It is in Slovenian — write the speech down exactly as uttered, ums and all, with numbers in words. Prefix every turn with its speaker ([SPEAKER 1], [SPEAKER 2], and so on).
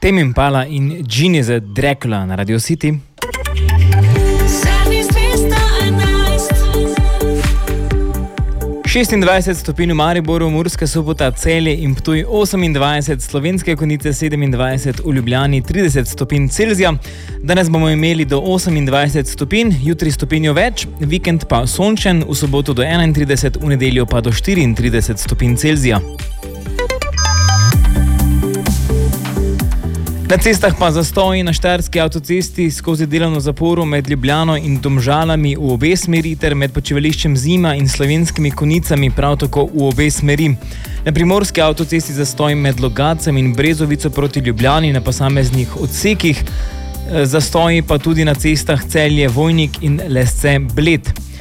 [SPEAKER 1] Tame Impala in Genie z Dracula na Radio City. šestindvajset stopinj v Mariboru, Murska Sobota, Celje in Ptuj osemindvajset, Slovenske Konjice sedemindvajset, v Ljubljani trideset stopinj Celzija. Danes bomo imeli do osemindvajset stopinj, jutri stopinjo več, vikend pa sončen, v soboto do enaintrideset, v nedeljo pa do štiriintrideset stopinj Celzija. Na cestah pa zastoji na Štajerski avtocesti skozi delovno zaporo med Ljubljano in Domžalami v obe smeri ter med počivališčem Zima in Slovenskimi Konjicami prav tako v obe smeri. Na Primorski avtocesti zastoj med Logatcem in Brezovico proti Ljubljani na posameznih odsekih, zastoji pa tudi na cestah Celje, Vojnik in Lesce, Bled.